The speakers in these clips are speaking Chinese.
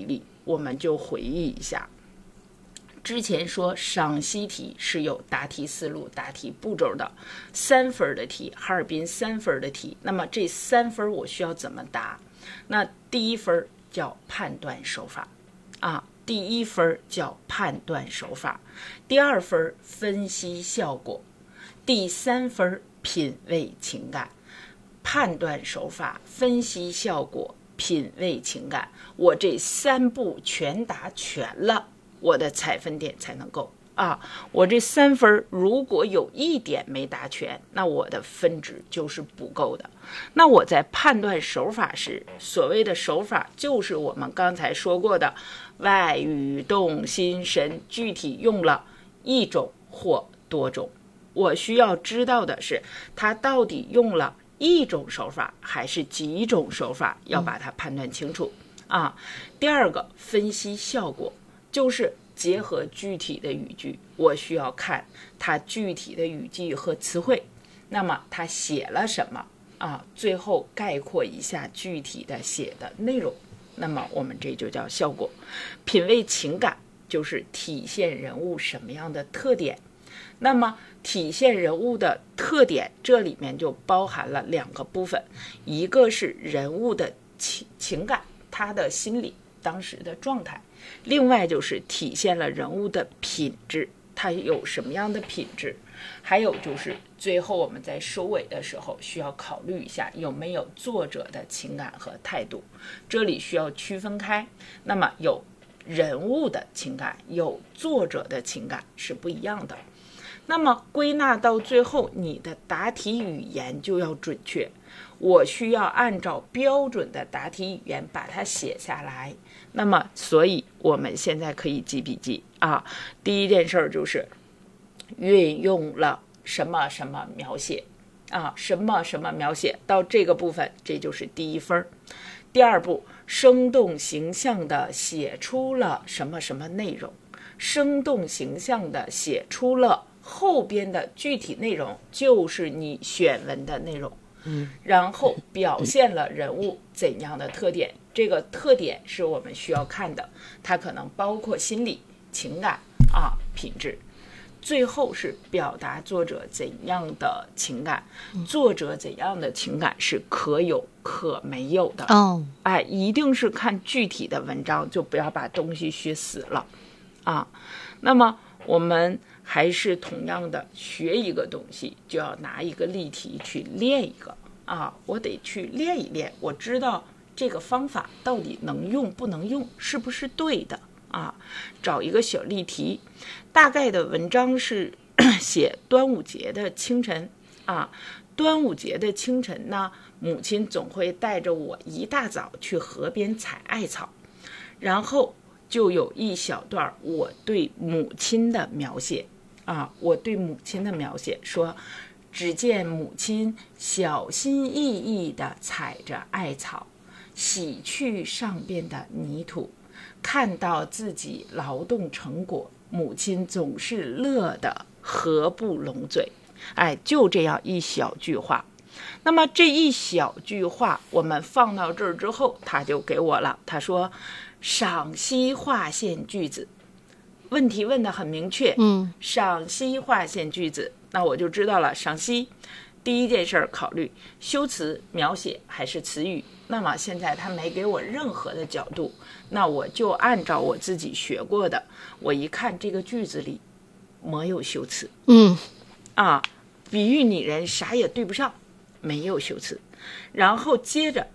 题里，我们就回忆一下。之前说赏析题是有答题思路、答题步骤的，3分的题，哈尔滨3分的题。那么这3分我需要怎么答？那第1分叫判断手法第1分叫判断手法，第2分分析效果，第3分品味情感。判断手法、分析效果、品味情感，我这3步全答全了，我的采分点才能够我这3分如果有1点没答全，那我的分值就是不够的。那我在判断手法时，所谓的手法就是我们刚才说过的外语动心神，具体用了1种或多种。我需要知道的是，它到底用了1种手法还是几种手法，要把它判断清楚第2个分析效果，就是结合具体的语句，我需要看它具体的语句和词汇，那么它写了什么最后概括一下具体的写的内容，那么我们这就叫效果。品味情感就是体现人物什么样的特点，那么体现人物的特点，这里面就包含了2个部分，一个是人物的情感，他的心理当时的状态，另外就是体现了人物的品质，他有什么样的品质，还有就是最后我们在收尾的时候需要考虑一下有没有作者的情感和态度，这里需要区分开。那么有人物的情感，有作者的情感是不一样的。那么归纳到最后，你的答题语言就要准确，我需要按照标准的答题语言把它写下来。那么所以我们现在可以记笔记第一件事就是运用了什么什么描写什么什么描写，到这个部分这就是第1分。第2步，生动形象地写出了什么什么内容，生动形象地写出了后边的具体内容，就是你选文的内容然后表现了人物怎样的特点，这个特点是我们需要看的，它可能包括心理、情感品质。最后是表达作者怎样的情感，作者怎样的情感是可有可没有的一定是看具体的文章，就不要把东西学死了那么我们还是同样的学一个东西，就要拿一个例题去练一个我得去练一练，我知道这个方法到底能用不能用，是不是对的找一个小例题。大概的文章是写端午节的清晨端午节的清晨呢，母亲总会带着我一大早去河边采艾草，然后就有一小段我对母亲的描写我对母亲的描写说，只见母亲小心翼翼地采着艾草，洗去上边的泥土，看到自己劳动成果，母亲总是乐得合不拢嘴。就这样一小句话。那么这一小句话我们放到这儿之后，他就给我了，他说赏析划线句子，问题问得很明确赏析划线句子，那我就知道了。赏析第一件事考虑修辞描写还是词语，那么现在他没给我任何的角度，那我就按照我自己学过的，我一看这个句子里没有修辞比喻拟人啥也对不上，没有修辞。然后接着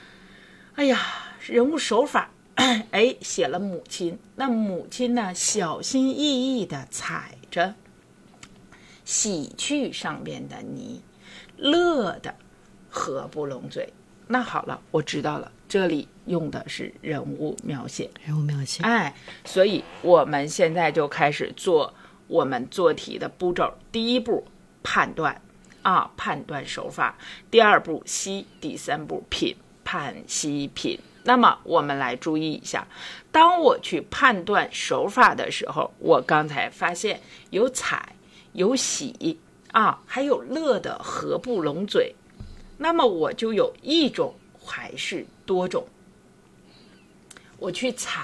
人物手法写了母亲，那母亲呢小心翼翼地踩着，洗去上边的泥，乐得合不拢嘴。那好了，我知道了，这里用的是人物描写。所以我们现在就开始做我们做题的步骤。第1步判断判断手法，第2步析，第3步品，判析品。那么我们来注意一下，当我去判断手法的时候，我刚才发现有采，有洗还有乐得合不拢嘴，那么我就有1种还是多种。我去采